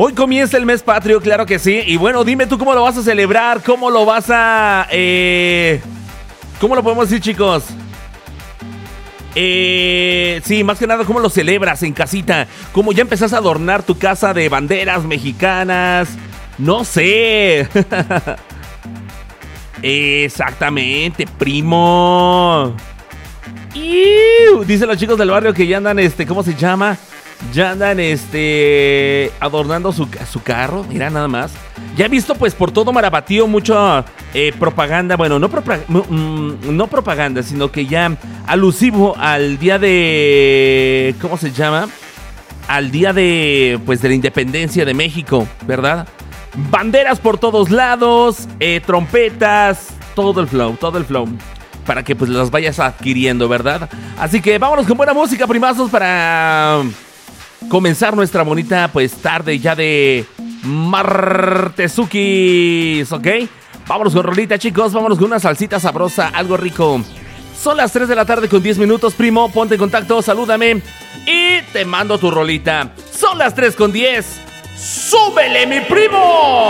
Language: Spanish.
Hoy comienza el mes patrio, claro que sí. Y bueno, dime tú cómo lo vas a celebrar, cómo lo vas a... ¿Cómo lo podemos decir, chicos? Sí, más que nada, ¿cómo lo celebras en casita? ¿Cómo ya empezás a adornar tu casa de banderas mexicanas? No sé. Exactamente, primo. Dicen los chicos del barrio que ya andan, ¿cómo se llama? Ya andan, adornando su carro. Mira, nada más. Ya he visto, pues, por todo Marabatío mucha propaganda. Bueno, no propaganda, sino que ya alusivo al día de... ¿Cómo se llama? Al día de, pues, de la independencia de México, ¿verdad? Banderas por todos lados, trompetas, todo el flow. Para que pues las vayas adquiriendo, ¿verdad? Así que vámonos con buena música, primazos, para comenzar nuestra bonita pues tarde ya de martesukis, ¿ok? Vámonos con rolita, chicos, vámonos con una salsita sabrosa, algo rico. Son las 3 de la tarde con 10 minutos, primo, ponte en contacto, salúdame y te mando tu rolita. Son las 3 con 10. ¡Súbele, mi primo!